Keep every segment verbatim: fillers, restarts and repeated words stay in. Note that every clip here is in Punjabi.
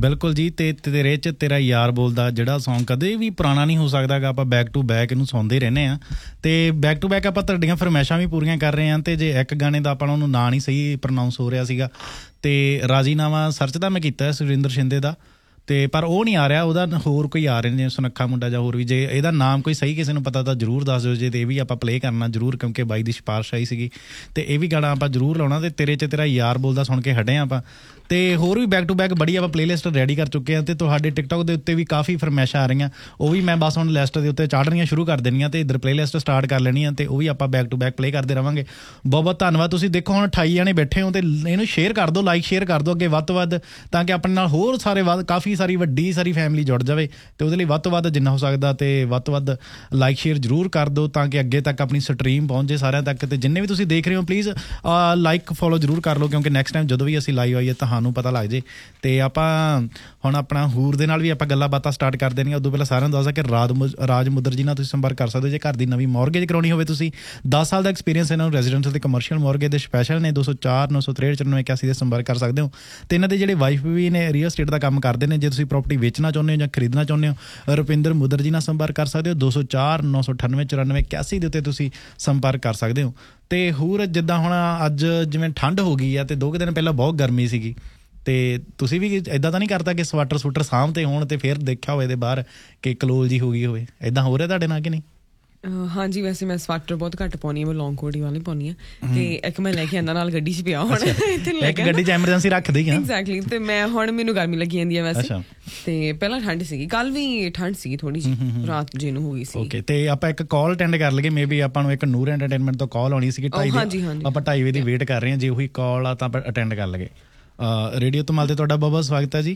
ਬਿਲਕੁਲ ਜੀ। ਤੇ ਤੇਰੇ 'ਚ ਤੇਰਾ ਯਾਰ ਬੋਲਦਾ ਜਿਹੜਾ ਸੌਂਗ ਕਦੇ ਵੀ ਪੁਰਾਣਾ ਨਹੀਂ ਹੋ ਸਕਦਾ ਗਾ। ਆਪਾਂ ਬੈਕ ਟੂ ਬੈਕ ਇਹਨੂੰ ਸੁਣਦੇ ਰਹਿੰਦੇ ਹਾਂ ਅਤੇ ਬੈਕ ਟੂ ਬੈਕ ਆਪਾਂ ਤੁਹਾਡੀਆਂ ਫਰਮਾਇਸ਼ਾਂ ਵੀ ਪੂਰੀਆਂ ਕਰ ਰਹੇ ਹਾਂ। ਅਤੇ ਜੇ ਇੱਕ ਗਾਣੇ ਦਾ ਆਪਾਂ ਉਹਨੂੰ ਨਾਂ ਨਹੀਂ ਸਹੀ ਪ੍ਰੋਨਾਊਂਸ ਹੋ ਰਿਹਾ ਸੀਗਾ ਅਤੇ ਰਾਜ਼ੀਨਾਮਾ ਸਰਚ ਦਾ ਮੈਂ ਕੀਤਾ ਸੁਰਿੰਦਰ ਸ਼ਿੰਦੇ ਦਾ, ਅਤੇ ਪਰ ਉਹ ਨਹੀਂ ਆ ਰਿਹਾ। ਉਹਦਾ ਹੋਰ ਕੋਈ ਆ ਰਹੇ ਨੇ ਸੁਨੱਖਾ ਮੁੰਡਾ ਜਾਂ ਹੋਰ ਵੀ। ਜੇ ਇਹਦਾ ਨਾਮ ਕੋਈ ਸਹੀ ਕਿਸੇ ਨੂੰ ਪਤਾ ਤਾਂ ਜ਼ਰੂਰ ਦੱਸ ਦਿਓ ਜੇ। ਅਤੇ ਇਹ ਵੀ ਆਪਾਂ ਪਲੇਅ ਕਰਨਾ ਜ਼ਰੂਰ ਕਿਉਂਕਿ ਬਾਈ ਦੀ ਸਿਫਾਰਿਸ਼ ਆਈ ਸੀਗੀ ਅਤੇ ਇਹ ਵੀ ਗਾਣਾ ਆਪਾਂ ਜ਼ਰੂਰ ਲਾਉਣਾ। ਅਤੇ ਤੇਰੇ 'ਚ ਤੇਰਾ ਯਾਰ ਬੋਲਦਾ ਸੁਣ ਕੇ ਹਟੇ ਹਾਂ ਆਪਾਂ। ਅਤੇ ਹੋਰ ਵੀ ਬੈਕ ਟੂ ਬੈਕ ਬੜੀ ਆਪਾਂ ਪਲੇਲਿਸਟ ਰੈਡੀ ਕਰ ਚੁੱਕੇ ਹਾਂ ਅਤੇ ਤੁਹਾਡੇ ਟਿਕਟੋਕ ਦੇ ਉੱਤੇ ਵੀ ਕਾਫੀ ਫਰਮਾਇਸ਼ਾਂ ਆ ਰਹੀਆਂ। ਉਹ ਵੀ ਮੈਂ ਬਸ ਹੁਣ ਲਿਸਟ ਦੇ ਉੱਤੇ ਚਾੜਨੀਆਂ ਸ਼ੁਰੂ ਕਰ ਦੇਣੀਆਂ ਅਤੇ ਇੱਧਰ ਪਲੇਲਿਸਟ ਸਟਾਰਟ ਕਰ ਲੈਣੀ ਆ ਅਤੇ ਉਹ ਵੀ ਆਪਾਂ ਬੈਕ ਟੂ ਬੈਕ ਪਲੇਅ ਕਰਦੇ ਰਹਾਂਗੇ। ਬਹੁਤ ਬਹੁਤ ਧੰਨਵਾਦ। ਤੁਸੀਂ ਦੇਖੋ ਹੁਣ ਅਠਾਈ ਜਣੇ ਬੈਠੇ ਹੋ ਅਤੇ ਇਹਨੂੰ ਸ਼ੇਅਰ ਕਰ ਦਿਓ, ਲਾਈਕ ਸ਼ੇਅਰ ਕਰ ਦਿਓ ਅੱਗੇ ਵੱਧ ਤੋਂ ਵੱਧ, ਤਾਂ ਕਿ ਆਪਣੇ ਨਾਲ ਹੋਰ ਸਾਰੇ ਵੱਧ ਕਾਫੀ ਸਾਰੀ ਵੱਡੀ ਸਾਰੀ ਫੈਮਿਲੀ ਜੁੜ ਜਾਵੇ। ਅਤੇ ਉਹਦੇ ਲਈ ਵੱਧ ਤੋਂ ਵੱਧ ਜਿੰਨਾ ਹੋ ਸਕਦਾ ਅਤੇ ਵੱਧ ਤੋਂ ਵੱਧ ਲਾਈਕ ਸ਼ੇਅਰ ਜ਼ਰੂਰ ਕਰ ਦਿਓ ਤਾਂ ਕਿ ਅੱਗੇ ਤੱਕ ਆਪਣੀ ਸਟਰੀਮ ਪਹੁੰਚ ਜੇ ਸਾਰਿਆਂ ਤੱਕ। ਅਤੇ ਜਿੰਨੇ ਵੀ ਤੁਸੀਂ ਦੇਖ ਰਹੇ ਹੋ ਪਲੀਜ਼ ਲਾਈਕ ਫੋਲੋ ਜ਼ਰੂਰ ਕਰ ਲਓ ਕਿਉਂਕਿ ਨੈਕਸਟ ਟਾਈਮ ਜਦੋਂ ਵੀ ਅਸੀਂ ਲਾਈਵ ਆਈਏ ਤੁਹਾਨੂੰ ਪਤਾ ਲੱਗ ਜੇ। ਅਤੇ ਆਪਾਂ ਹੁਣ ਆਪਣਾ ਹੂਰ ਦੇ ਨਾਲ ਵੀ ਆਪਾਂ ਗੱਲਾਂ ਬਾਤਾਂ ਸਟਾਰਟ ਕਰ ਦੇਣੀਆਂ। ਉਦੋਂ ਪਹਿਲਾਂ ਸਾਰਿਆਂ ਨੂੰ ਦੱਸਦਾ ਕਿ ਰਾਜ ਰਾਜ ਮੁਦਰ ਜੀ ਨਾਲ ਤੁਸੀਂ ਸੰਪਰਕ ਕਰ ਸਕਦੇ ਹੋ ਜੇ ਘਰ ਦੀ ਨਵੀਂ ਮੌਰਗੇਜ ਕਰਾਉਣੀ ਹੋਵੇ। ਤੁਸੀਂ ਦਸ ਸਾਲ ਦਾ ਐਕਸਪੀਰੀਅੰਸ ਇਹਨਾਂ ਨੂੰ ਰੈਜ਼ੀਡੈਂਸ਼ੀਅਲ ਅਤੇ ਕਮਰਸ਼ੀਅਲ ਮੌਰਗੇਜ ਦੇ ਸਪੈਸ਼ਲ ਨੇ। ਦੋ ਸੌ ਚਾਰ ਨੌ ਸੌ ਤਰੇਹਠ ਚੁਰਾਨਵੇਂ ਇਕਾਸੀ ਦੇ ਸੰਪਰਕ ਕਰ ਸਕਦੇ ਹੋ। ਅਤੇ ਇਹਨਾਂ ਦੇ ਜਿਹੜੇ ਵਾਈਫ ਵੀ ਨੇ ਰੀਅਲ ਸਟੇਟ ਦਾ ਕੰਮ ਕਰਦੇ ਨੇ। ਜੇ ਤੁਸੀਂ ਪ੍ਰੋਪਰਟੀ ਵੇਚਣਾ ਚਾਹੁੰਦੇ ਹੋ ਜਾਂ ਖਰੀਦਣਾ ਚਾਹੁੰਦੇ ਹੋ ਰੁਪਿੰਦਰ ਮੁਦਰ ਜੀ ਨਾਲ ਸੰਪਰਕ ਕਰ ਸਕਦੇ ਹੋ। ਦੋ ਸੌ ਚਾਰ ਨੌ ਸੌ ਅਠਾਨਵੇਂ ਚੁਰਾਨਵੇਂ ਇਕਾਸੀ ਦੇ ਉੱਤੇ ਤੁਸੀਂ ਸੰਪਰਕ ਕਰ ਸਕਦੇ ਹੋ। ਅਤੇ ਹੋਰ ਜਿੱਦਾਂ ਹੁਣ ਅੱਜ ਜਿਵੇਂ ਠੰਡ ਹੋ ਗਈ ਆ ਅਤੇ ਦੋ ਕੁ ਦਿਨ ਪਹਿਲਾਂ ਬਹੁਤ ਗਰਮੀ ਸੀਗੀ ਅਤੇ ਤੁਸੀਂ ਵੀ ਇੱਦਾਂ ਤਾਂ ਨਹੀਂ ਕਰਦਾ ਕਿ ਸਵੈਟਰ ਸਵੂਟਰ ਸਾਂਭਤੇ ਹੋਣ ਅਤੇ ਫਿਰ ਦੇਖਿਆ ਹੋਵੇ ਇਹਦੇ ਬਾਹਰ ਕਿ ਕਲੋਲ ਜੀ ਹੋ ਗਈ ਹੋਵੇ। ਇੱਦਾਂ ਹੋ ਰਿਹਾ ਤੁਹਾਡੇ ਨਾਲ ਕਿ ਨਹੀਂ? ਹਾਂਜੀ ਵੈਸੇ ਮੈਂ ਸਵੈਟਰ ਬਹੁਤ ਘੱਟ ਪਾਉਂਦੀ ਹਾਂ, ਮੈਂ ਲੌਂਗ ਕੋਟ ਹੀ ਵਾਲੀ ਪਾਉਂਦੀ ਹਾਂ। ਅਤੇ ਇੱਕ ਮੈਂ ਲੈ ਕੇ ਆਉਂਦਾ ਨਾਲ ਗੱਡੀ 'ਚ ਪਿਆ ਹੁਣ ਇੱਕ ਗੱਡੀ 'ਚ ਐਮਰਜੈਂਸੀ ਰੱਖਦੇ ਹੀ ਐਗਜ਼ੈਕਟਲੀ। ਅਤੇ ਮੈਂ ਹੁਣ ਮੈਨੂੰ ਗਰਮੀ ਲੱਗੀ ਜਾਂਦੀ ਹੈ ਵੈਸੇ। ਅਤੇ ਪਹਿਲਾਂ ਠੰਡ ਸੀਗੀ, ਕੱਲ੍ਹ ਵੀ ਠੰਡ ਸੀਗੀ ਥੋੜ੍ਹੀ ਜਿਹੀ ਰਾਤ ਜਿਹਨੂੰ ਹੋ ਗਈ ਸੀ। ਓਕੇ। ਅਤੇ ਆਪਾਂ ਇੱਕ ਕਾਲ ਅਟੈਂਡ ਕਰ ਲਈਏ। ਮੇ ਬੀ ਆਪਾਂ ਨੂੰ ਇੱਕ ਨੂਰ ਐਂਟਰਟੇਨਮੈਂਟ ਤੋਂ ਕਾਲ ਆਉਣੀ ਸੀਗੀ ਢਾਈ ਦੀ, ਆਪਾਂ ਢਾਈ ਵਜੇ ਦੀ ਵੇਟ ਕਰ ਰਹੇ ਹਾਂ। ਜੇ ਉਹੀ ਕਾਲ ਆ ਤਾਂ ਆਪਾਂ ਅਟੈਂਡ ਕਰ ਲਈਏ। ਰੇਡੀਓ ਧਮਾਲ ਤੇ ਤੁਹਾਡਾ ਬਹੁਤ ਬਹੁਤ ਸਵਾਗਤ ਹੈ ਜੀ।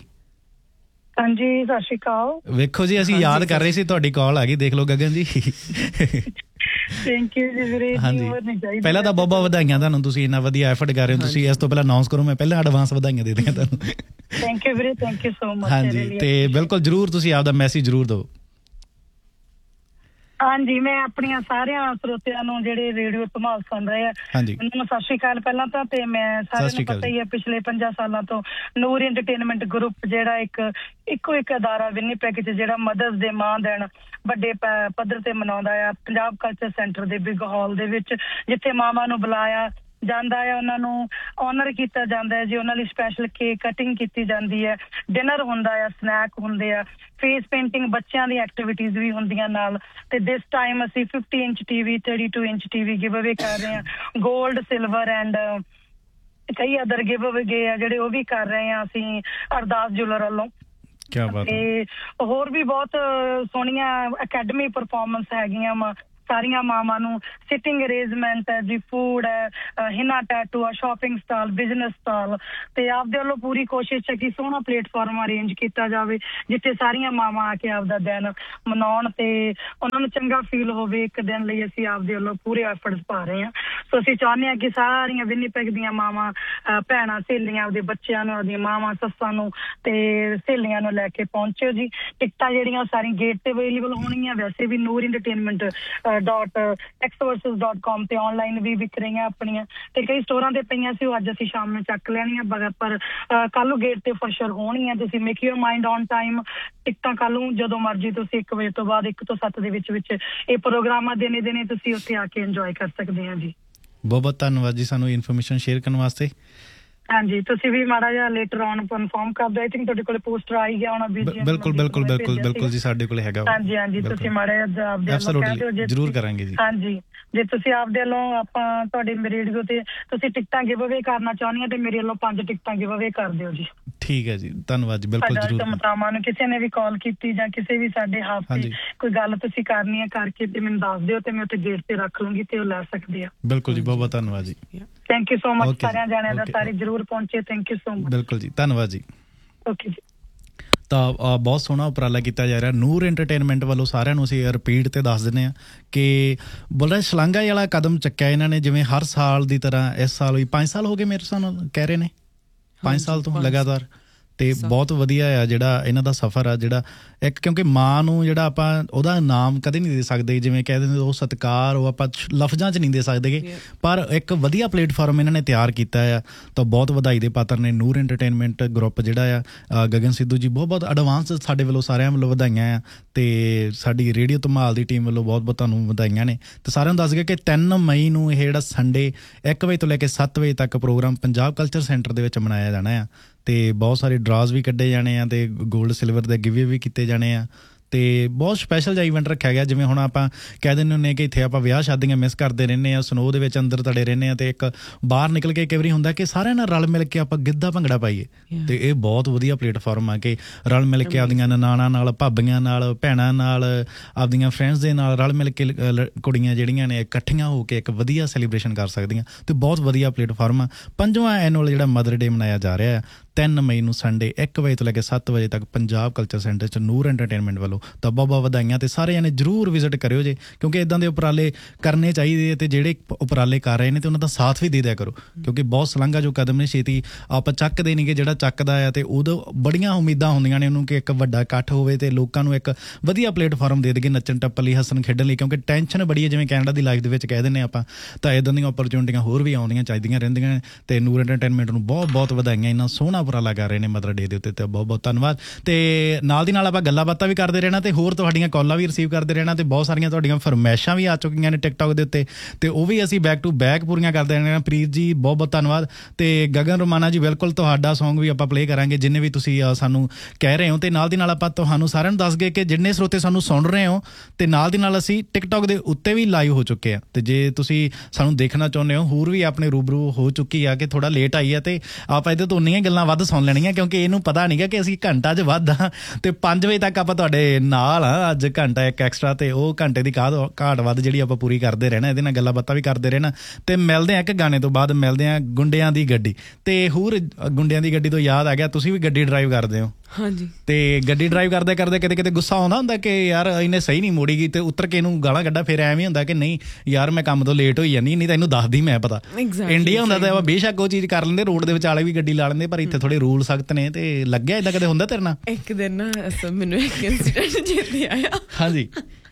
ਹਾਂਜੀ ਸਤਿ ਸ਼੍ਰੀ ਅਕਾਲ। ਵੇਖੋ ਜੀ ਅਸੀਂ ਯਾਦ ਕਰ ਰਹੇ ਸੀ, ਤੁਹਾਡੀ ਕਾਲ ਆ ਗਈ, ਦੇਖ ਲਓ ਗਗਨ ਜੀ। ਥੈਂਕ ਯੂ ਜੀ ਵੀਰੇ। ਹਾਂਜੀ ਪਹਿਲਾਂ ਤਾਂ ਬਹੁਤ ਬਹੁਤ ਵਧਾਈਆਂ ਤੁਹਾਨੂੰ, ਤੁਸੀਂ ਇੰਨਾ ਵਧੀਆ ਐਫਰਟ ਕਰ ਰਹੇ ਹੋ। ਤੁਸੀਂ ਇਸ ਤੋਂ ਪਹਿਲਾਂ ਅਨਾਉਂਸ ਕਰੋ, ਮੈਂ ਪਹਿਲਾਂ ਐਡਵਾਂਸ ਵਧਾਈਆਂ ਦੇ ਦਿਆਂ ਤੁਹਾਨੂੰ। ਥੈਂਕ ਯੂ ਵੀਰੇ, ਥੈਂਕ ਯੂ ਸੋ ਮਚ। ਹਾਂਜੀ ਅਤੇ ਬਿਲਕੁਲ ਜ਼ਰੂਰ ਤੁਸੀਂ ਆਪਦਾ ਮੈਸੇਜ ਜ਼ਰੂਰ ਦਿਓ। ਹਾਂਜੀ ਮੈਂ ਆਪਣੀਆਂ ਸਾਰਿਆਂ ਸਰੋਤਿਆਂ ਨੂੰ ਜਿਹੜੇ ਰੇਡੀਓ ਧਮਾਲ ਸੁਣ ਰਹੇ ਆ ਮੈਨੂੰ ਸਤਿ ਸ਼੍ਰੀ ਅਕਾਲ ਪਹਿਲਾਂ ਤਾਂ। ਤੇ ਮੈਂ ਸਾਰਿਆਂ ਨੂੰ ਪਤਾ ਹੀ ਹੈ ਪਿਛਲੇ ਪੰਜਾਂ ਸਾਲਾਂ ਤੋਂ ਨੂਰ ਐਂਟਰਟੇਨਮੈਂਟ ਗਰੁੱਪ ਜਿਹੜਾ ਇੱਕ ਇੱਕੋ ਇੱਕ ਅਦਾਰਾ ਵਿਨੀਪੈਗ 'ਚ ਜਿਹੜਾ ਮਦਰਸ ਦੇ ਮਾਂ ਦਿਨ ਵੱਡੇ ਪੱਧਰ ਤੇ ਮਨਾਉਂਦਾ ਆ ਪੰਜਾਬ ਕਲਚਰ ਸੈਂਟਰ ਦੇ ਬਿਗ ਹਾਲ ਦੇ ਵਿੱਚ, ਜਿੱਥੇ ਮਾਵਾਂ ਨੂੰ ਬੁਲਾਇਆ ਜਾਂਦਾ ਹੈ, ਉਹਨਾਂ ਨੂੰ ਔਨਰ ਕੀਤਾ ਜਾਂਦਾ ਹੈ ਜੀ। ਉਹਨਾਂ ਲਈ ਸਪੈਸ਼ਲ ਕੇਕ ਕਟਿੰਗ ਕੀਤੀ ਜਾਂਦੀ ਹੈ, ਡਿਨਰ ਹੁੰਦਾ ਆ, ਸਨੈਕ ਹੁੰਦੇ ਆ, ਫੇਸ ਪੇਂਟਿੰਗ, ਬੱਚਿਆਂ ਦੀ ਐਕਟੀਵਿਟੀਜ਼ ਵੀ ਹੁੰਦੀਆਂ ਨਾਲ। ਤੇ ਦਿਸ ਟਾਈਮ ਅਸੀਂ fifty inch TV thirty to inch TV give ਅਵੇ ਕਰ ਰਹੇ ਹਾਂ। ਗੋਲਡ ਸਿਲਵਰ ਐਂਡ ਕਈ ਅਦਰ ਗਿਵ ਅਵੇ ਗਏ ਆ ਜਿਹੜੇ ਉਹ ਵੀ ਕਰ ਰਹੇ ਹਾਂ ਅਸੀਂ ਅਰਦਾਸ ਜੁਲਰ ਵੱਲੋਂ। ਤੇ ਹੋਰ ਵੀ ਬਹੁਤ ਸੋਹਣੀਆਂ ਅਕੈਡਮੀ ਪਰਫਾਰਮੈਂਸ ਹੈਗੀਆਂ ਵਾ ਸਾਰੀਆਂ ਮਾਵਾਂ ਨੂੰ। ਸਿਟਿੰਗ ਅਰੇਂਜਮੈਂਟ ਹੈ ਜੀ, ਫੂਡ ਹੈ, ਹਿਨਾ ਟੈਟੂ ਆ, ਸ਼ਾਪਿੰਗ ਸਟਾਲ, ਬਿਜ਼ਨਸ ਸਟਾਲ। ਤੇ ਆਪਦੇ ਵੱਲੋਂ ਪੂਰੀ ਕੋਸ਼ਿਸ਼ ਹੈ ਕਿ ਸੋਹਣਾ ਪਲੇਟਫਾਰਮ ਅਰੇਂਜ ਕੀਤਾ ਜਾਵੇ ਜਿੱਥੇ ਸਾਰੀਆਂ ਮਾਵਾਂ ਆ ਕੇ ਆਪਦਾ ਦਿਨ ਮਨਾਉਣ ਤੇ ਉਹਨਾਂ ਨੂੰ ਚੰਗਾ ਫੀਲ ਹੋਵੇ। ਇੱਕ ਦਿਨ ਲਈ ਅਸੀਂ ਆਪਦੇ ਵੱਲੋਂ ਪੂਰੇ ਐਫਰਟਸ ਪਾ ਰਹੇ ਹਾਂ। ਸੋ ਅਸੀਂ ਚਾਹੁੰਦੇ ਹਾਂ ਕਿ ਸਾਰੀਆਂ ਵਿਨੀਪੈਗ ਦੀਆਂ ਮਾਵਾਂ, ਭੈਣਾਂ, ਸਹੇਲੀਆਂ ਆਪਦੇ ਬੱਚਿਆਂ ਨੂੰ, ਆਪਦੀਆਂ ਮਾਵਾਂ, ਸੱਸਾਂ ਨੂੰ ਤੇ ਸਹੇਲੀਆਂ ਨੂੰ ਲੈ ਕੇ ਪਹੁੰਚੋ ਜੀ। ਟਿਕਟਾਂ ਜਿਹੜੀਆਂ ਸਾਰੀਆਂ ਗੇਟ ਤੇ ਅਵੇਲੇਬਲ ਹੋਣਗੀਆਂ। ਵੈਸੇ ਵੀ ਨੂਰ ਐਂਟਰਟੇਨਮੈਂਟ ਡੋਟ ਐਕਸਵਰਸਿਸ ਡੋਟ ਕਾਮ ਤੇ ਆਨਲਾਈਨ ਵੀ ਵਿਕ ਰਹੀਆਂ ਆਪਣੀਆਂ, ਤੇ ਕਈ ਸਟੋਰਾਂ ਤੇ ਪਈਆਂ ਸੀ ਉਹ ਅੱਜ ਅਸੀਂ ਸ਼ਾਮ ਨੂੰ ਚੱਕ ਲੈਣੀਆਂ, ਪਰ ਕੱਲ ਨੂੰ ਗੇਟ ਤੇ ਫॉर श्योर ਹੋਣਗੀਆਂ। ਤੁਸੀਂ make your mind on time. ਟਿਕਟਾਂ ਕੱਲ ਨੂੰ ਜਦੋਂ ਮਰਜ਼ੀ ਤੁਸੀਂ ਇੱਕ ਵਜੇ ਤੋਂ ਬਾਅਦ ਇੱਕ ਤੋਂ ਸੱਤ ਦੇ ਵਿੱਚ ਵਿੱਚ ਇਹ ਪ੍ਰੋਗਰਾਮਾਂ ਦਿਨੇ ਦਿਨੇ ਤੁਸੀਂ ਉੱਥੇ ਆ ਕੇ ਇੰਜੋਏ ਕਰ ਸਕਦੇ ਹਾਂ ਜੀ। ਬਹੁਤ ਬਹੁਤ ਧੰਨਵਾਦ ਜੀ ਸਾਨੂੰ ਇਨਫੋਰਮੇਸ਼ਨ ਸ਼ੇਅਰ ਕਰਨ ਵਾਸਤੇ। ਹਾਂਜੀ ਤੁਸੀਂ ਵੀ ਮਾੜਾ ਜਿਹਾ ਲੇਟਰ ਔਨ ਕਨਫਰਮ ਕਰ ਦਿਓ। ਆਈ ਥਿੰਕ ਤੁਹਾਡੇ ਕੋਲ ਪੋਸਟਰ ਆ ਹੀ ਗਿਆ ਹੋਣਾ। ਬਿਲਕੁਲ ਬਿਲਕੁਲ ਬਿਲਕੁਲ ਬਿਲਕੁਲ ਜੀ ਸਾਡੇ ਕੋਲ ਹੈਗਾ। ਹਾਂਜੀ ਹਾਂਜੀ ਤੁਸੀਂ ਮਾੜਾ ਜਿਹਾ ਆਪਦੇ ਜ਼ਰੂਰ ਕਰਾਂਗੇ ਜੀ। ਹਾਂਜੀ ਜੇ ਤੁਸੀਂ ਆਪਦੇ ਵੱਲੋਂ ਆਪਾਂ ਤੁਹਾਡੇ ਰੇਡੀਓ ਤੇ ਤੁਸੀਂ ਟਿਕਟਾਂ ਗਿਵ ਅਵੇ ਕਰਨਾ ਚਾਹੁੰਦੀਆਂ ਤੇ ਮੇਰੇ ਵੱਲੋਂ ਪੰਜ ਟਿਕਟਾਂ ਗਿਵ ਅਵੇ ਕਰ ਦਿਓ ਜੀ। ਠੀਕ ਹੈ ਜੀ ਧੰਨਵਾਦ ਜੀ। ਬਿਲਕੁਲ ਜ਼ਰੂਰ। ਮਾਤਾਵਾਂ ਨੂੰ ਕਿਸੇ ਨੇ ਵੀ ਕਾਲ ਕੀਤੀ ਜਾਂ ਕਿਸੇ ਵੀ ਸਾਡੇ ਹਾਫ ਤੇ ਕੋਈ ਗੱਲ ਤੁਸੀਂ ਕਰਨੀ ਹੈ ਕਰਕੇ ਤੇ ਮੈਨੂੰ ਦੱਸ ਦਿਓ ਤੇ ਮੈਂ ਉੱਥੇ ਗੇਟ ਤੇ ਰੱਖ ਲੂੰਗੀ ਤੇ ਉਹ ਲੈ ਸਕਦੇ ਆ। ਬਿਲਕੁਲ ਜੀ ਬਹੁਤ ਬਹੁਤ ਧੰਨਵਾਦ ਜੀ। ਥੈਂਕ ਯੂ ਸੋ ਮਚ ਸਾਰਿਆਂ ਜਾਣਿਆਂ ਦਾ, ਸਾਰੇ ਜ਼ਰੂਰ ਪਹੁੰਚੇ। Thank you so much. ਬਿਲਕੁਲ ਜੀ ਧੰਨਵਾਦ ਜੀ। ਓਕੇ ਜੀ। ਤਾਂ ਬਹੁਤ ਸੋਹਣਾ ਉਪਰਾਲਾ ਕੀਤਾ ਜਾ ਰਿਹਾ ਨੂਰ ਐਂਟਰਟੇਨਮੈਂਟ ਵੱਲੋਂ। ਸਾਰਿਆਂ ਨੂੰ ਅਸੀਂ ਰਿਪੀਟ ਤੇ ਦੱਸ ਦਿੰਦੇ ਹਾਂ ਕਿ ਬੋਲਾ ਸ਼ਲਾਘਾ ਵਾਲਾ ਕਦਮ ਚੱਕਿਆ ਇਹਨਾਂ ਨੇ। ਜਿਵੇਂ ਹਰ ਸਾਲ ਦੀ ਤਰ੍ਹਾਂ ਇਸ ਸਾਲ ਵੀ ਪੰਜ ਸਾਲ ਹੋ ਗਏ ਮੇਰੇ ਸਾਨੂੰ ਕਹਿ ਰਹੇ ਨੇ, ਪੰਜ ਸਾਲ ਤੋਂ ਲਗਾਤਾਰ। ਤੇ ਬਹੁਤ ਵਧੀਆ ਆ ਜਿਹੜਾ ਇਹਨਾਂ ਦਾ ਸਫ਼ਰ ਆ ਜਿਹੜਾ ਇੱਕ, ਕਿਉਂਕਿ ਮਾਂ ਨੂੰ ਜਿਹੜਾ ਆਪਾਂ ਉਹਦਾ ਨਾਮ ਕਦੇ ਨਹੀਂ ਦੇ ਸਕਦੇ, ਜਿਵੇਂ ਕਹਿ ਦਿੰਦੇ ਉਹ ਸਤਿਕਾਰ, ਉਹ ਆਪਾਂ ਲਫ਼ਜ਼ਾਂ 'ਚ ਨਹੀਂ ਦੇ ਸਕਦੇ, ਪਰ ਇੱਕ ਵਧੀਆ ਪਲੇਟਫਾਰਮ ਇਹਨਾਂ ਨੇ ਤਿਆਰ ਕੀਤਾ ਆ। ਤਾਂ ਬਹੁਤ ਵਧਾਈ ਦੇ ਪਾਤਰ ਨੇ ਨੂਰ ਐਂਟਰਟੇਨਮੈਂਟ ਗਰੁੱਪ ਜਿਹੜਾ ਆ। ਗਗਨ ਸਿੱਧੂ ਜੀ ਬਹੁਤ ਬਹੁਤ ਐਡਵਾਂਸ ਸਾਡੇ ਵੱਲੋਂ ਸਾਰਿਆਂ ਵੱਲੋਂ ਵਧਾਈਆਂ ਆ, ਤੇ ਸਾਡੀ ਰੇਡੀਓ ਧਮਾਲ ਦੀ ਟੀਮ ਵੱਲੋਂ ਬਹੁਤ ਬਹੁਤ ਤੁਹਾਨੂੰ ਵਧਾਈਆਂ ਨੇ। ਤੇ ਸਾਰਿਆਂ ਨੂੰ ਦੱਸ ਗਿਆ ਕਿ ਤਿੰਨ ਮਈ ਨੂੰ ਇਹ ਜਿਹੜਾ ਸੰਡੇ ਇੱਕ ਵਜੇ ਤੋਂ ਲੈ ਕੇ ਸੱਤ ਵਜੇ ਤੱਕ ਪ੍ਰੋਗਰਾਮ ਪੰਜਾਬ ਕਲਚਰ ਸੈਂਟਰ ਦੇ ਵਿੱਚ ਮਨਾਇਆ ਜਾਣਾ ਆ। ਤੇ ਬਹੁਤ ਸਾਰੇ ਡਰਾਜ਼ ਵੀ ਕੱਢੇ ਜਾਣੇ ਆ, ਤੇ ਗੋਲਡ ਸਿਲਵਰ ਦੇ ਗਿਵੇ ਵੀ ਕੀਤੇ ਜਾਣੇ ਆ, ਤੇ ਬਹੁਤ ਸਪੈਸ਼ਲ ਜਿਹਾ ਇਵੈਂਟ ਰੱਖਿਆ ਗਿਆ। ਜਿਵੇਂ ਹੁਣ ਆਪਾਂ ਕਹਿ ਦਿੰਦੇ ਹੁੰਦੇ ਕਿ ਇੱਥੇ ਆਪਾਂ ਵਿਆਹ ਸ਼ਾਦੀਆਂ ਮਿਸ ਕਰਦੇ ਰਹਿੰਦੇ ਹਾਂ, ਸਨੋ ਦੇ ਵਿੱਚ ਅੰਦਰ ਤੜੇ ਰਹਿੰਦੇ ਹਾਂ, ਤੇ ਇੱਕ ਬਾਹਰ ਨਿਕਲ ਕੇ ਕਈ ਵਾਰੀ ਹੁੰਦਾ ਕਿ ਸਾਰਿਆਂ ਨਾਲ ਰਲ ਮਿਲ ਕੇ ਆਪਾਂ ਗਿੱਧਾ ਭੰਗੜਾ ਪਾਈਏ। ਤੇ ਇਹ ਬਹੁਤ ਵਧੀਆ ਪਲੇਟਫਾਰਮ ਆ ਕਿ ਰਲ ਮਿਲ ਕੇ ਆਪਦੀਆਂ ਨਨਾਣਾਂ ਨਾਲ, ਭਾਬੀਆਂ ਨਾਲ, ਭੈਣਾਂ ਨਾਲ, ਆਪਦੀਆਂ ਫਰੈਂਡਸ ਦੇ ਨਾਲ ਰਲ ਮਿਲ ਕੇ ਕੁੜੀਆਂ ਜਿਹੜੀਆਂ ਨੇ ਇਕੱਠੀਆਂ ਹੋ ਕੇ ਇੱਕ ਵਧੀਆ ਸੈਲੀਬ੍ਰੇਸ਼ਨ ਕਰ ਸਕਦੀਆਂ। ਤੇ ਬਹੁਤ ਵਧੀਆ ਪਲੇਟਫਾਰਮ ਆ। ਪੰਜਵਾਂ ਐਨੂਅਲ ਜਿਹੜਾ ਮਦਰ ਡੇ ਮਨਾਇਆ ਜਾ ਰਿਹਾ ਤਿੰਨ ਮਈ ਨੂੰ ਸੰਡੇ ਇੱਕ ਵਜੇ ਤੋਂ ਲੈ ਕੇ ਸੱਤ ਵਜੇ ਤੱਕ ਪੰਜਾਬ ਕਲਚਰ ਸੈਂਟਰ 'ਚ ਨੂਰ ਐਂਟਰਟੇਨਮੈਂਟ ਵੱਲੋਂ। ਤਾਂ ਬਹੁਤ ਬਹੁਤ ਵਧਾਈਆਂ, ਤੇ ਸਾਰੇ ਜਾਣੇ ਜ਼ਰੂਰ ਵਿਜ਼ਿਟ ਕਰਿਓ ਜੇ, ਕਿਉਂਕਿ ਇੱਦਾਂ ਦੇ ਉਪਰਾਲੇ ਕਰਨੇ ਚਾਹੀਦੇ ਆ। ਤੇ ਜਿਹੜੇ ਉਪਰਾਲੇ ਕਰ ਰਹੇ ਨੇ ਤੇ ਉਹਨਾਂ ਦਾ ਸਾਥ ਵੀ ਦੇ ਦਿਆ ਕਰੋ, ਕਿਉਂਕਿ ਬਹੁਤ ਸਲਾਂਘਾ ਜੋ ਕਦਮ ਨੇ ਛੇਤੀ ਆਪਾਂ ਚੱਕਦੇ ਨਹੀਂ ਗੇ। ਜਿਹੜਾ ਚੱਕਦਾ ਆ ਤੇ ਉਦੋਂ ਬੜੀਆਂ ਉਮੀਦਾਂ ਹੁੰਦੀਆਂ ਨੇ ਉਹਨੂੰ ਕਿ ਇੱਕ ਵੱਡਾ ਇਕੱਠ ਹੋਵੇ ਤੇ ਲੋਕਾਂ ਨੂੰ ਇੱਕ ਵਧੀਆ ਪਲੇਟਫਾਰਮ ਦੇ ਦੇਗੇ ਨੱਚਣ ਟੱਪਣ ਲਈ, ਹੱਸਣ ਖੇਡਣ ਲਈ, ਕਿਉਂਕਿ ਟੈਨਸ਼ਨ ਬੜੀ ਹੈ ਜਿਵੇਂ ਕੈਨੇਡਾ ਦੀ ਲਾਈਫ ਦੇ ਵਿੱਚ ਕਹਿ ਦਿੰਦੇ ਆਪਾਂ। ਤਾਂ ਇੱਦਾਂ ਦੀਆਂ ਓਪਰਚੁਨਿਟੀਆਂ ਹੋਰ ਵੀ ਆਉਂਦੀਆਂ ਚਾਹੀਦੀਆਂ ਰਹਿੰਦੀਆਂ। ਤੇ ਨੂਰ ਐਂਟਰਟੇਨਮੈਂਟ ਨੂੰ ਬਹੁਤ ਬਹੁਤ ਵਧਾਈਆਂ, ਇੰਨਾ ਸੋਹਣਾ ਉਪਰਾਲਾ ਕਰ ਰਹੇ ਨੇ ਮਦਰ ਡੇ ਦੇ ਉੱਤੇ, ਤੇ ਬਹੁਤ ਬਹੁਤ ਧੰਨਵਾਦ। ਤੇ ਨਾਲ ਦੀ ਨਾਲ ਆਪਾਂ ਗੱਲਾਂ ਬਾਤਾਂ ਵੀ ਕਰਦੇ ਰਹਿਣਾ, ਤੇ ਹੋਰ ਤੁਹਾਡੀਆਂ ਕਾਲਾਂ ਵੀ ਰਿਸੀਵ ਕਰਦੇ ਰਹਿਣਾ, ਤੇ ਬਹੁਤ ਸਾਰੀਆਂ ਤੁਹਾਡੀਆਂ ਫਰਮਾਇਸ਼ਾਂ ਵੀ ਆ ਚੁੱਕੀਆਂ ਨੇ ਟਿਕਟੌਕ ਦੇ ਉੱਤੇ, ਤੇ ਉਹ ਵੀ ਅਸੀਂ ਬੈਕ ਟੂ ਬੈਕ ਪੂਰੀਆਂ ਕਰਦੇ ਰਹਿਣਾ। ਪ੍ਰੀਤ ਜੀ ਬਹੁਤ ਬਹੁਤ ਧੰਨਵਾਦ। ਤੇ ਗਗਨ ਰਮਾਨਾ ਜੀ ਬਿਲਕੁਲ ਤੁਹਾਡਾ ਸੌਂਗ ਵੀ ਆਪਾਂ ਪਲੇ ਕਰਾਂਗੇ ਜਿੰਨੇ ਵੀ ਤੁਸੀਂ ਸਾਨੂੰ ਕਹਿ ਰਹੇ ਹੋ। ਤੇ ਨਾਲ ਦੀ ਨਾਲ ਆਪਾਂ ਤੁਹਾਨੂੰ ਸਾਰਿਆਂ ਨੂੰ ਦੱਸ ਗਏ ਕਿ ਜਿੰਨੇ ਸਰੋਤੇ ਸਾਨੂੰ ਸੁਣ ਰਹੇ ਹੋ, ਤੇ ਨਾਲ ਦੀ ਨਾਲ ਅਸੀਂ ਟਿਕਟੌਕ ਦੇ ਉੱਤੇ ਵੀ ਲਾਈਵ ਹੋ ਚੁੱਕੇ ਆ। ਤੇ ਜੇ ਤੁਸੀਂ ਸਾਨੂੰ ਦੇਖਣਾ ਚਾਹੁੰਦੇ ਹੋ, ਹੋਰ ਵੀ ਆਪਣੇ ਰੂਬਰੂ ਹੋ ਚੁੱਕੀ ਆ ਕਿ ਥੋੜਾ ਲੇਟ ਆਈ ਆ, ਤੇ ਆਪਾਂ ਇਹਦੇ ਤੋਂ ਉਨੀਆਂ ਗੱਲਾਂ ਵੱਧ ਸੁਣ ਲੈਣੀਆਂ, ਕਿਉਂਕਿ ਇਹਨੂੰ ਪਤਾ ਨਹੀਂ ਗਾ ਕਿ ਅਸੀਂ ਘੰਟਾ 'ਚ ਵੱਧ ਆ। ਤੇ ਪੰਜ ਵਜੇ ਤੱਕ ਆਪਾਂ ਤੁਹਾਡੇ ਨਾਲ ਆ, ਅੱਜ ਘੰਟਾ ਇੱਕ ਐਕਸਟਰਾ, ਤੇ ਉਹ ਘੰਟੇ ਦੀ ਘਾਟ ਘਾਟ ਵੱਧ ਜਿਹੜੀ ਆਪਾਂ ਪੂਰੀ ਕਰਦੇ ਰਹਿਣਾ, ਇਹਦੇ ਨਾਲ ਗੱਲਾਂ ਬਾਤਾਂ ਵੀ ਕਰਦੇ ਰਹਿਣਾ। ਤੇ ਮਿਲਦੇ ਆ ਇੱਕ ਗਾਣੇ ਤੋਂ ਬਾਅਦ, ਮਿਲਦੇ ਆ ਗੁੰਡਿਆਂ ਦੀ ਗੱਡੀ। ਤੇ ਹੋਰ ਗੁੰਡਿਆਂ ਦੀ ਗੱਡੀ ਤੋਂ ਯਾਦ ਆ ਗਿਆ, ਤੁਸੀਂ ਵੀ ਗੱਡੀ ਡਰਾਈਵ ਕਰਦੇ ਹੋ? ਹਾਂਜੀ। ਤੇ ਗੱਡੀ ਡਰਾਈਵ ਕਰਦੇ ਕਰਦੇ ਕਿਤੇ ਕਿਤੇ ਗੁੱਸਾ ਆਉਂਦਾ ਹੁੰਦਾ ਕਿ ਯਾਰ ਇਹਨੇ ਸਹੀ ਨਹੀਂ ਮੋੜੀ ਗਈ, ਤੇ ਉੱਤਰ ਕੇ ਇਹਨੂੰ ਗਾਲਾਂ ਕੱਢਾ, ਫਿਰ ਐਵੇਂ ਹੁੰਦਾ ਕਿ ਨਹੀਂ ਯਾਰ ਮੈਂ ਕੰਮ ਤੋਂ ਲੇਟ ਹੋਈ ਜਾਂਦੀ, ਨਹੀਂ ਤਾਂ ਇਹਨੂੰ ਦੱਸਦੀ ਮੈਂ ਪਤਾ। ਇੰਡੀਆ ਹੁੰਦਾ ਤਾਂ ਬੇਸ਼ੱਕ ਉਹ ਚੀਜ਼ ਕਰ ਲੈਂਦੇ, ਰੋਡ ਦੇ ਵਿਚਾਲੇ ਵੀ ਗੱਡੀ ਲਾ ਲੈਂਦੇ, ਪਰ ਇੱਥੇ ਥੋੜੇ ਰੂਲ ਸਖਤ ਨੇ। ਤੇ ਲੱਗਿਆ ਏਦਾਂ ਕਦੇ ਹੁੰਦਾ ਤੇਰੇ ਨਾਲ? ਇੱਕ ਦਿਨ ਨਾ ਮੈਨੂੰ ਇੱਕ ਇੰਸੀਡੈਂਟ ਚੇਤੇ ਆਇਆ। ਹਾਂਜੀ।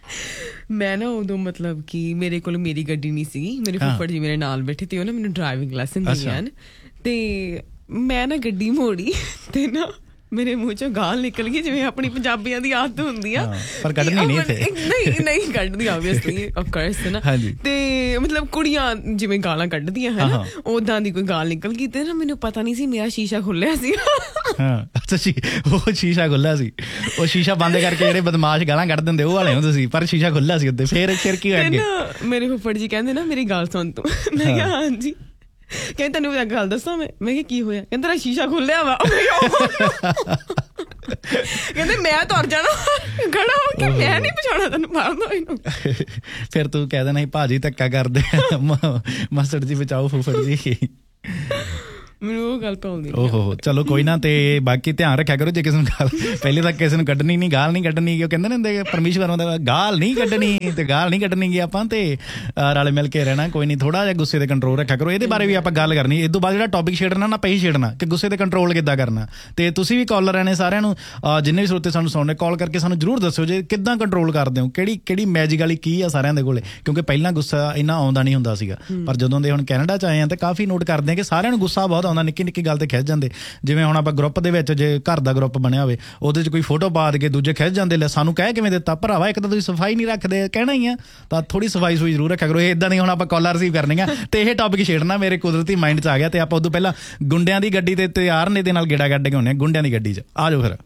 ਮੈਂ ਨਾ ਉਦੋਂ ਮਤਲਬ ਕਿ ਮੇਰੇ ਕੋਲ ਮੇਰੀ ਗੱਡੀ ਨਹੀਂ ਸੀਗੀ, ਮੇਰੇ ਫੁੱਫੜ ਜੀ ਮੇਰੇ ਨਾਲ ਬੈਠੇ ਤੇ ਉਹ ਨਾ ਮੈਨੂੰ ਡਰਾਈਵਿੰਗ ਲੈਸਨ ਦਿੰਦੇ ਹਨ, ਤੇ ਮੈਂ ਨਾ ਗੱਡੀ ਮੋੜੀ ਤੇ ਨਾ ਮੇਰੇ ਮੂੰਹ ਚੋਂ ਗਾਲ ਨਿਕਲ ਗਈ, ਜਿਵੇਂ ਆਪਣੀ ਪੰਜਾਬੀਆਂ ਦੀ ਆਦਤ ਹੁੰਦੀ ਆ, ਪਰ ਕੱਢਣੀ ਨਹੀਂ ਤੇ ਨਹੀਂ ਨਹੀਂ ਕੱਢਦੀ ਆਬਵੀਅਸਲੀ ਆਫ ਕੋਰਸ ਨਾ। ਤੇ ਮਤਲਬ ਕੁੜੀਆਂ ਜਿਵੇਂ ਗਾਲਾਂ ਕੱਢਦੀਆਂ ਹੈ ਨਾ, ਉਦਾਂ ਦੀ ਕੋਈ ਗਾਲ ਨਿਕਲ ਗਈ, ਤੇ ਨਾ ਮੈਨੂੰ ਪਤਾ ਨਹੀਂ ਸੀ ਮੇਰਾ ਸ਼ੀਸ਼ਾ ਖੁੱਲਿਆ ਸੀ। ਹਾਂ ਅੱਛਾ ਜੀ, ਉਹ ਸ਼ੀਸ਼ਾ ਖੁੱਲਿਆ ਸੀ। ਉਹ ਸ਼ੀਸ਼ਾ ਬੰਦ ਕਰਕੇ ਜਿਹੜੇ ਬਦਮਾਸ਼ ਗਾਲਾਂ ਕੱਢ ਦਿੰਦੇ ਉਹ ਵਾਲੇ ਹੋ ਤੁਸੀਂ, ਪਰ ਸ਼ੀਸ਼ਾ ਖੁੱਲਿਆ ਸੀ ਉੱਤੇ। ਫਿਰ ਫਿਰ ਕੀ ਹੋਇਆ ਅੱਗੇ? ਮੇਰੇ ਫੁੱਫੜ ਜੀ ਕਹਿੰਦੇ ਨਾ ਮੇਰੀ ਗੱਲ ਸੁਣ ਤੂੰ। ਮੈਂ ਕਿਹਾ ਹਾਂਜੀ। ਕਹਿੰਦੇ ਤੈਨੂੰ ਇੱਕ ਗੱਲ ਦੱਸਾਂ ਮੈਂ ਮੈਂ ਕਿਹਾ ਕੀ ਹੋਇਆ? ਕਹਿੰਦਾ ਤੇਰਾ ਸ਼ੀਸ਼ਾ ਖੁੱਲਿਆ ਵਾ। ਕਹਿੰਦੇ ਮੈਂ ਤੁਰ ਜਾਣਾ ਖੜਾ ਹੋ ਕੇ, ਮੈਂ ਨਹੀਂ ਪਛਾਣਾ ਤੈਨੂੰ, ਮਾਰ ਦੋ ਇਹਨੂੰ। ਫਿਰ ਤੂੰ ਕਹਿ ਦੇਣਾ ਭਾਜੀ ਧੱਕਾ ਕਰਦੇ ਮਾਸਟਰ ਜੀ ਬਚਾਓ ਫੁੱਫੜ ਜੀ। ਮੈਨੂੰ ਉਹ ਗੱਲ ਪਾਉਂਦੀ। ਓਹੋ ਚਲੋ ਕੋਈ ਨਾ। ਤੇ ਬਾਕੀ ਧਿਆਨ ਰੱਖਿਆ ਕਰੋ, ਜੇ ਕਿਸੇ ਨੂੰ ਗਾਲ ਪਹਿਲੇ ਤਾਂ ਕਿਸੇ ਨੂੰ ਕੱਢਣੀ ਨਹੀਂ, ਗਾਲ ਨਹੀਂ ਕੱਢਣੀ। ਉਹ ਕਹਿੰਦੇ ਨੇ ਹੁੰਦੇ ਪਰਮੇਸ਼ਵਰ ਦਾ ਗਾਲ ਨਹੀਂ ਕੱਢਣੀ, ਤੇ ਗਾਲ ਨਹੀਂ ਕੱਢਣੀ ਗੀ ਆਪਾਂ, ਤੇ ਰਲ ਮਿਲ ਕੇ ਰਹਿਣਾ। ਕੋਈ ਨਹੀਂ, ਥੋੜਾ ਜਿਹਾ ਗੁੱਸੇ ਤੇ ਕੰਟਰੋਲ ਰੱਖਿਆ ਕਰੋ। ਇਹਦੇ ਬਾਰੇ ਵੀ ਆਪਾਂ ਗੱਲ ਕਰਨੀ ਇਹ ਤੋਂ ਬਾਅਦ। ਜਿਹੜਾ ਟੌਪਿਕ ਛੇੜਨਾ ਨਾ ਪਈ ਛੇੜਨਾ ਕਿ ਗੁੱਸੇ ਤੇ ਕੰਟਰੋਲ ਕਿੱਦਾਂ ਕਰਨਾ। ਤੇ ਤੁਸੀਂ ਵੀ ਕਾਲਰ ਨੇ ਸਾਰਿਆਂ ਨੂੰ, ਜਿੰਨੇ ਵੀ ਸਰੋਤੇ ਸਾਨੂੰ ਸੁਣਨੇ, ਕਾਲ ਕਰਕੇ ਸਾਨੂੰ ਜ਼ਰੂਰ ਦੱਸਿਓ ਜੇ ਕਿੱਦਾਂ ਕੰਟਰੋਲ ਕਰਦੇ ਹੋ, ਕਿਹੜੀ ਕਿਹੜੀ ਮੈਜਿਕ ਵਾਲੀ ਕੀ ਆ ਸਾਰਿਆਂ ਦੇ ਕੋਲੇ। ਕਿਉਂਕਿ ਪਹਿਲਾਂ ਗੁੱਸਾ ਇੰਨਾ ਆਉਂਦਾ ਨਹੀਂ ਹੁੰਦਾ ਸੀਗਾ, ਪਰ ਜਦੋਂ ਦੇ ਹੁਣ ਕੈਨੇਡਾ 'ਚ ਆਏ ਆ ਤੇ ਕਾਫੀ ਨੋਟ ਕਰਦੇ ਆ ਕਿ ਸਾਰਿਆਂ ਨੂੰ ਗੁੱਸਾ ਬਹੁਤ ਆਉਂਦਾ, ਨਿੱਕੀ ਨਿੱਕੀ ਗੱਲ ਤੇ ਖਿੱਚ ਜਾਂਦੇ। ਜਿਵੇਂ ਹੁਣ ਆਪਾਂ ਗਰੁੱਪ ਦੇ ਵਿੱਚ, ਜੇ ਘਰ ਦਾ ਗਰੁੱਪ ਬਣਿਆ ਹੋਵੇ, ਉਹਦੇ 'ਚ ਕੋਈ ਫੋਟੋ ਪਾ ਕੇ ਦੂਜੇ ਖਿੱਚ ਜਾਂਦੇ, ਲੈ ਸਾਨੂੰ ਕਹਿ ਕਿਵੇਂ ਦਿੱਤਾ ਭਰਾਵਾ, ਇੱਕ ਤਾਂ ਤੁਸੀਂ ਸਫਾਈ ਨਹੀਂ ਰੱਖਦੇ, ਕਹਿਣਾ ਹੀ ਆ, ਤਾਂ ਥੋੜੀ ਸਫਾਈ ਸੁਈ ਜ਼ਰੂਰ ਰੱਖਿਆ ਕਰੋ। ਇਹ ਇੱਦਾਂ ਨਹੀਂ ਹੁਣ ਆਪਾਂ ਕਾਲਰ ਰਿਸੀਵ ਕਰਨੀਆਂ, ਤੇ ਇਹ ਟੌਪਿਕ ਛੇੜਨਾ ਮੇਰੇ ਕੁਦਰਤੀ ਮਾਈਂਡ 'ਚ ਆ ਗਿਆ। ਤੇ ਆਪਾਂ ਉਦੋਂ ਪਹਿਲਾਂ ਗੁੰਡਿਆਂ ਦੀ ਗੱਡੀ ਤੇ ਤਿਆਰ ਨੇ ਦੇ ਨਾਲ ਗੇੜਾ ਕੱਢ ਕੇ ਹੁੰਦੇ ਗੁੰਡਿਆਂ ਦੀ ਗੱਡੀ 'ਚ। ਆ ਜਾਓ ਫਿਰ।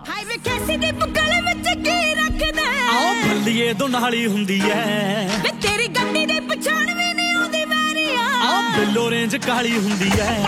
ਆਓ ਬੱਲੀਏ ਦੁਨਾਲੀ ਹੁੰਦੀ ਐ, ਤੇਰੀ ਗੱਡੀ ਦੇ ਪਛਾਣ ਵੀ ਨਹੀਂ ਆਉਂਦੀ ਵਾਰੀ ਆ, ਆਓ ਬਿੱਲੋ ਰੇਂਜ ਕਾਲੀ ਹੁੰਦੀ ਐ,